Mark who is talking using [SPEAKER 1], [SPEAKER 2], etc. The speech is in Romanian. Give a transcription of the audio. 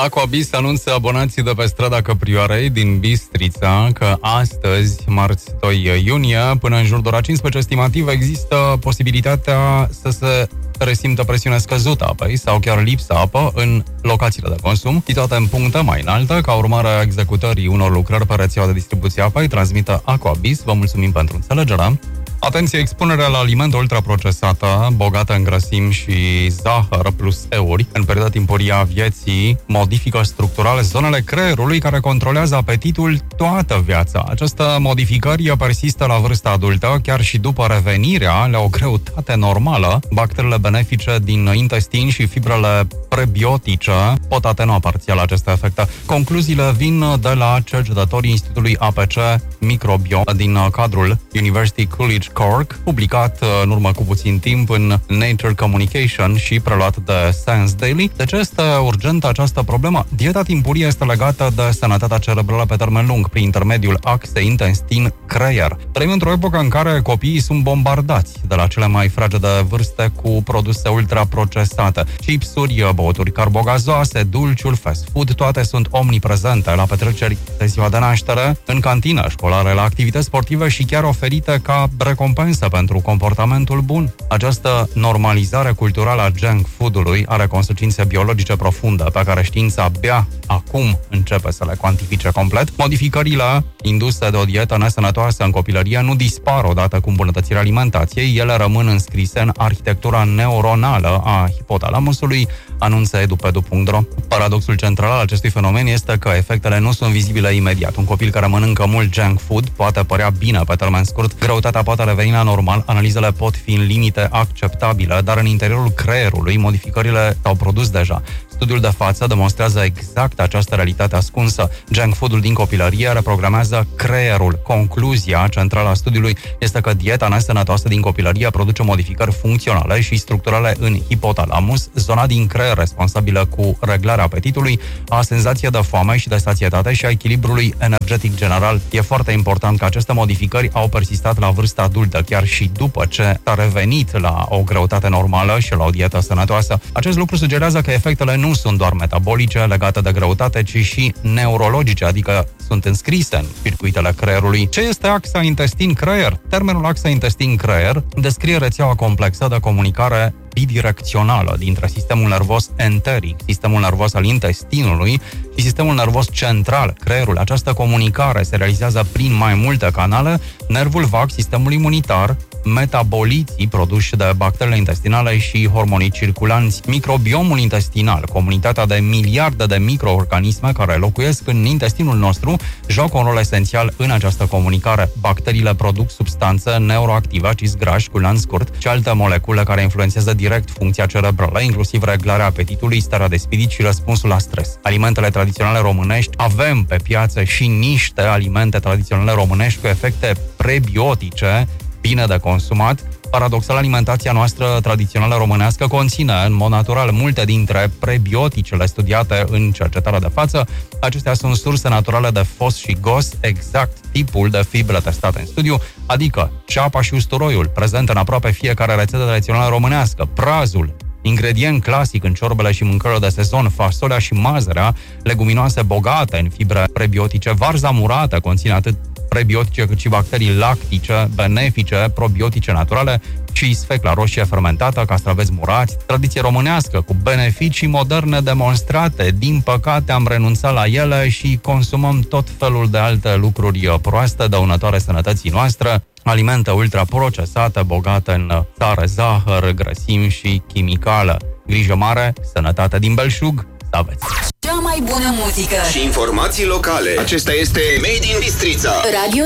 [SPEAKER 1] Aquabis anunță abonații de pe strada Căprioarei din Bistrița că astăzi, marți 2 iunie, până în jur de ora 15 estimativ, există posibilitatea să se resimtă presiune scăzută a apei sau chiar lipsa apă în locațiile de consum, situate în puncte mai înalte, ca urmare a executării unor lucrări pe rețeaua de distribuție a apei, transmită Aquabis. Vă mulțumim pentru înțelegere. Atenție, expunerea la alimente ultraprocesată, bogată în grăsimi și zahăr plus euri, în perioada timpurie a vieții, modifică structural zonele creierului care controlează apetitul toată viața. Această modificări persistă la vârsta adultă, chiar și după revenirea la o greutate normală. Bacteriile benefice din intestin și fibrele prebiotice pot atenua parțial aceste efecte. Concluziile vin de la cercetătorii Institutului APC Microbiom din cadrul University College Cork, publicat în urmă cu puțin timp în Nature Communication și preluat de Science Daily. De ce este urgentă această problemă? Dieta timpurie este legată de sănătatea cerebrală pe termen lung, prin intermediul axei intestin-creier. Trăim într-o epocă în care copiii sunt bombardați de la cele mai fragede vârste cu produse ultraprocesate. Chipsuri, băuturi carbogazoase, dulciuri, fast food, toate sunt omniprezente la petreceri de ziua de naștere, în cantină școlare, la activități sportive și chiar oferite ca recompensă pentru comportamentul bun. Această normalizare culturală a junk food-ului are consecințe biologice profunde, pe care știința abia acum începe să le cuantifice complet. Modificările induse de o dietă nesănătoasă în copilărie nu dispar odată cu îmbunătățirea alimentației, ele rămân înscrise în arhitectura neuronală a hipotalamusului, anunță edupedu.ro. Paradoxul central al acestui fenomen este că efectele nu sunt vizibile imediat. Un copil care mănâncă mult junk food poate părea bine pe termen scurt, greutatea poate reveni la normal, analizele pot fi în limite acceptabile, dar în interiorul creierului modificările s-au produs deja. Studiul de față demonstrează exact această realitate ascunsă. Junk food-ul din copilărie reprogramează creierul. Concluzia centrală a studiului este că dieta nesănătoasă din copilărie produce modificări funcționale și structurale în hipotalamus, zona din creier responsabilă cu reglarea apetitului, a senzației de foame și de sațietate și a echilibrului energetic general. E foarte important că aceste modificări au persistat la vârsta adultă, chiar și după ce a revenit la o greutate normală și la o dietă sănătoasă. Acest lucru sugerează că efectele nu sunt doar metabolice legate de greutate, ci și neurologice, adică sunt înscrise în circuitele creierului. Ce este axa intestin-creier? Termenul axa intestin-creier descrie rețeaua complexă de comunicare bidirecțională dintre sistemul nervos enteric, sistemul nervos al intestinului și sistemul nervos central, creierul. Această comunicare se realizează prin mai multe canale: nervul vag, sistemul imunitar, metaboliții produși de bacteriile intestinale și hormonii circulanți. Microbiomul intestinal, comunitatea de miliarde de microorganisme care locuiesc în intestinul nostru, joacă un rol esențial în această comunicare. Bacteriile produc substanțe neuroactive, acizi grași cu lanț scurt și alte molecule care influențează direct funcția cerebrală, inclusiv reglarea apetitului, starea de spirit și răspunsul la stres. Alimentele tradiționale românești, avem pe piață și niște alimente tradiționale românești cu efecte prebiotice, bine de consumat. Paradoxal, alimentația noastră tradițională românească conține în mod natural multe dintre prebioticele studiate în cercetarea de față. Acestea sunt surse naturale de fos și gos, exact tipul de fibre testate în studiu, adică ceapa și usturoiul, prezent în aproape fiecare rețetă tradițională românească, prazul, ingredient clasic în ciorbele și mâncările de sezon, fasolea și mazărea, leguminoase bogate în fibre prebiotice, varza murată conține atât prebiotice cât și bacterii lactice, benefice, probiotice naturale și sfecla roșie fermentată, castraveți murați, tradiție românească cu beneficii moderne demonstrate. Din păcate am renunțat la ele și consumăm tot felul de alte lucruri proaste, dăunătoare sănătății noastre, alimente ultraprocesate, bogate în țară, zahăr, grăsimi și chimicală. Grijă mare, sănătate din belșug, să aveți!
[SPEAKER 2] Cea mai bună muzică
[SPEAKER 3] și informații locale. Acesta este Made in Bistrița.
[SPEAKER 2] Radio